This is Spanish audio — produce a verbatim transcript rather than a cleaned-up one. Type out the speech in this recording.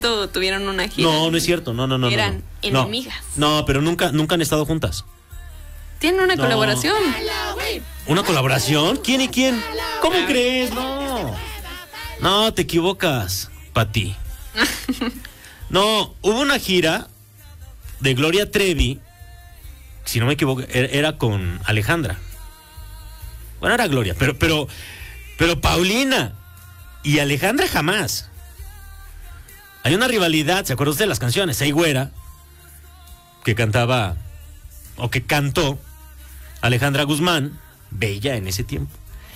tuvieron una gira. No, no es cierto, no, no, no. Eran no, enemigas. No, no, pero nunca, nunca han estado juntas. Tienen una No. colaboración. ¿Una colaboración? ¿Quién y quién? ¿Cómo crees? No. No, te equivocas, Pati. No, hubo una gira de Gloria Trevi, si no me equivoco, era era con Alejandra. Bueno, era Gloria, pero, pero, pero Paulina y Alejandra jamás. Hay una rivalidad, ¿se acuerda usted de las canciones? Hey Güera, que cantaba, o que cantó Alejandra Guzmán, bella en ese tiempo.